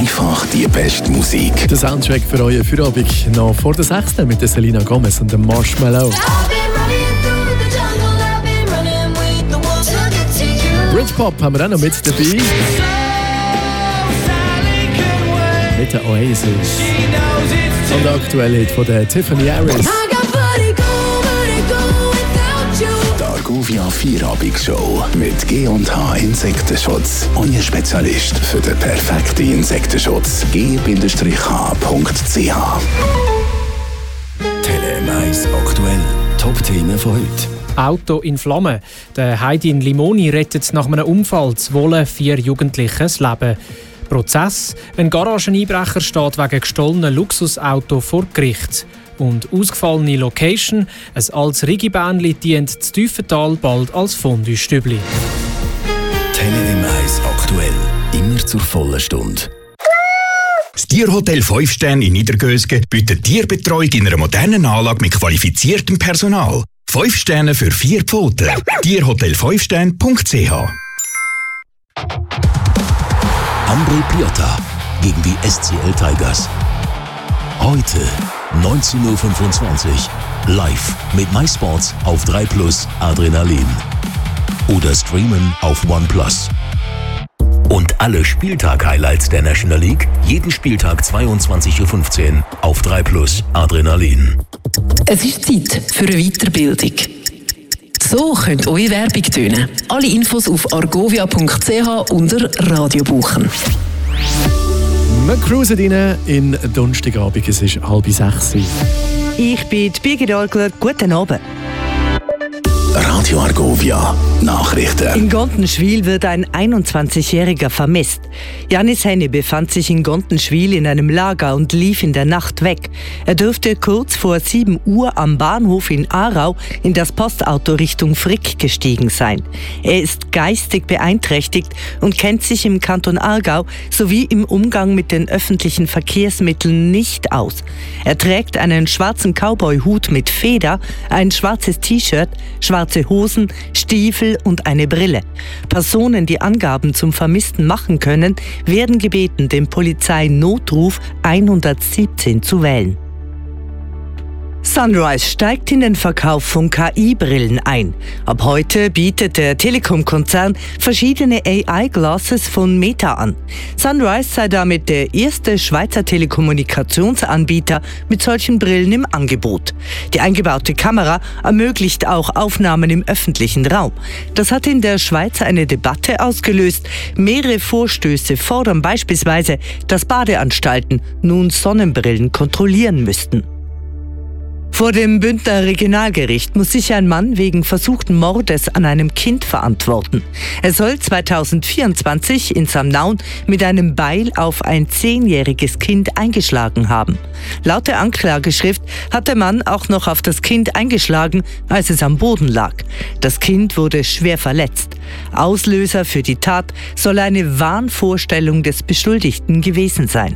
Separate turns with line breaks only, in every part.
Einfach die beste Musik.
Der Soundtrack für euren Feierabend noch vor der 6. mit der Selena Gomez und dem Marshmallow. Britpop haben wir auch noch mit dabei. Mit der Oasis. Und der aktuelle Hit von der Tiffany Harris.
Die Argovia Feierabend-Show mit G&H Insektenschutz. Euer Spezialist für den perfekten Insektenschutz. G-H.ch
Tele-Mais aktuell. Top-Themen von heute.
Auto in Flammen. Der Heidi in Limoni rettet nach einem Unfall zu Wohlen 4 Jugendlichen das Leben. Prozess: Ein Garageneinbrecher steht wegen gestohlenen Luxusauto vor Gericht. Und ausgefallene Location: ein altes Rigibähnli dient zu Tiefental bald als Fondue-Stübli.
Tele-Mais aktuell. Immer zur vollen Stunde.
Das Tierhotel 5 Sterne in Niedergösgen bietet Tierbetreuung in einer modernen Anlage mit qualifiziertem Personal. 5 Sterne für 4 Pfoten. Tierhotel5stern.ch.
Hambre Piotta gegen die SCL Tigers. Heute 19:25 Uhr live mit MySports auf 3+ Adrenalin. Oder streamen auf OnePlus. Und alle Spieltag-Highlights der National League jeden Spieltag 22:15 Uhr auf 3+ Adrenalin.
Es ist Zeit für eine Weiterbildung. So könnte eure Werbung tönen. Alle Infos auf argovia.ch unter Radio buchen.
Wir cruisen rein in Donnerstagabend, es ist 5:30.
Ich bin Birgit Orgler. Guten Abend.
Radio Argovia Nachrichten.
In Gontenschwil wird ein 21-Jähriger vermisst. Janis Henne befand sich in Gontenschwil in einem Lager und lief in der Nacht weg. Er dürfte kurz vor 7 Uhr am Bahnhof in Aarau in das Postauto Richtung Frick gestiegen sein. Er ist geistig beeinträchtigt und kennt sich im Kanton Aargau sowie im Umgang mit den öffentlichen Verkehrsmitteln nicht aus. Er trägt einen schwarzen Cowboy-Hut mit Feder, ein schwarzes T-Shirt, schwarze Hosen, Stiefel und eine Brille. Personen, die Angaben zum Vermissten machen können, werden gebeten, den Polizeinotruf 117 zu wählen. Sunrise steigt in den Verkauf von KI-Brillen ein. Ab heute bietet der Telekom-Konzern verschiedene AI-Glasses von Meta an. Sunrise sei damit der erste Schweizer Telekommunikationsanbieter mit solchen Brillen im Angebot. Die eingebaute Kamera ermöglicht auch Aufnahmen im öffentlichen Raum. Das hat in der Schweiz eine Debatte ausgelöst. Mehrere Vorstöße fordern beispielsweise, dass Badeanstalten nun Sonnenbrillen kontrollieren müssten. Vor dem Bündner Regionalgericht muss sich ein Mann wegen versuchten Mordes an einem Kind verantworten. Er soll 2024 in Samnaun mit einem Beil auf ein 10-jähriges Kind eingeschlagen haben. Laut der Anklageschrift hat der Mann auch noch auf das Kind eingeschlagen, als es am Boden lag. Das Kind wurde schwer verletzt. Auslöser für die Tat soll eine Wahnvorstellung des Beschuldigten gewesen sein.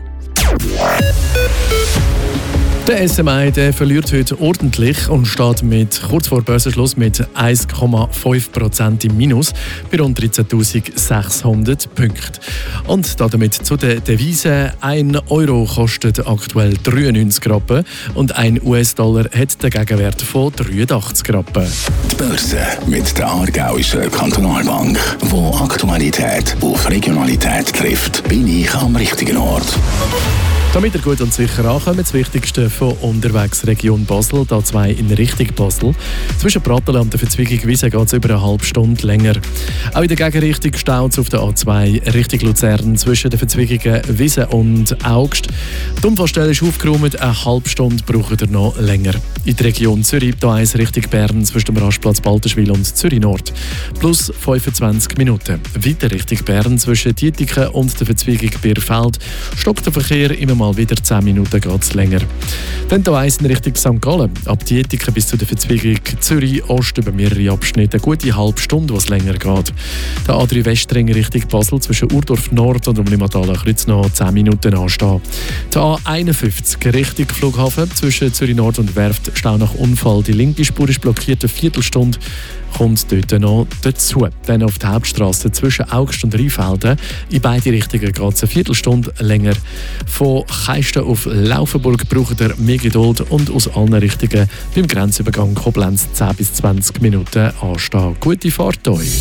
Der SMI der verliert heute ordentlich und steht mit kurz vor Börsenschluss mit 1,5% im Minus bei rund 13.600 Punkten. Und damit zu den Devisen. 1 Euro kostet aktuell 93 Rappen und 1 US-Dollar hat den Gegenwert von 83 Rappen.
Die Börse mit der Aargauischen Kantonalbank, wo Aktualität auf Regionalität trifft, bin ich am richtigen Ort.
Damit ihr gut und sicher ankommt, das Wichtigste von unterwegs Region Basel, A2 in Richtung Basel. Zwischen Pratteln und der Verzweigung Wiese geht es über eine halbe Stunde länger. Auch in der Gegenrichtung staut es auf der A2 Richtung Luzern zwischen den Verzweigungen Wiese und Augst. Die Unfallstelle ist aufgeräumt, eine halbe Stunde braucht ihr noch länger. In der Region Zürich, A1 Richtung Bern zwischen dem Rastplatz Balterschwil und Zürich Nord. Plus 25 Minuten. Weiter Richtung Bern zwischen Dietiken und der Verzweigung Bierfeld stockt der Verkehr im mal wieder 10 Minuten geht's länger. Dann hier eins in Richtung St. Gallen. Ab Dietiken bis zu der Verzweigung Zürich-Ost über mehrere Abschnitte. Eine gute halbe Stunde, was länger geht. Der A3 Westring Richtung Basel zwischen Urdorf Nord und Limmatalen Kreuz noch 10 Minuten anstehen. Der A51 Richtung Flughafen zwischen Zürich Nord und Werft Stau nach Unfall. Die linke Spur ist blockiert, eine Viertelstunde kommt dort noch dazu. Dann auf der Hauptstrasse zwischen Augst und Rheinfelden. In beide Richtungen geht es eine Viertelstunde länger. Von Keisten auf Laufenburg braucht ihr mehr Geduld und aus allen Richtungen beim Grenzübergang Koblenz 10 bis 20 Minuten anstehen. Gute Fahrt euch!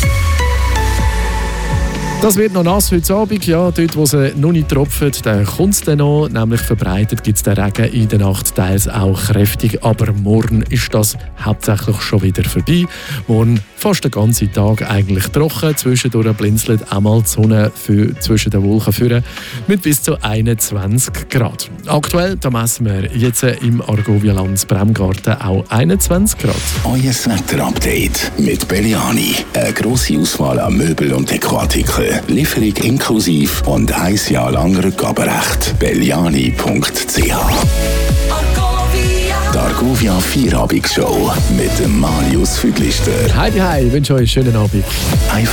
Das wird noch nass heute Abend. Ja, dort, wo es noch nicht tropft, dann kommt es dann noch. Nämlich verbreitet gibt es den Regen in der Nacht teils auch kräftig. Aber morgen ist das hauptsächlich schon wieder vorbei. Morgen fast den ganzen Tag eigentlich trocken. Zwischendurch blinzelt einmal die Sonne zwischen den Wolken führen mit bis zu 21 Grad. Aktuell da messen wir jetzt im Argovia-Land Bremgarten auch 21 Grad.
Euer Wetterupdate mit Belliani. Eine grosse Auswahl an Möbel und Dekoartikeln. Lieferung inklusiv und 1 Jahr lang Rückgaberecht. Belliani.ch. Die Argovia Vierabendsshow mit dem Marius Füglister.
Hi, ich wünsche euch einen schönen Abend.
Einfach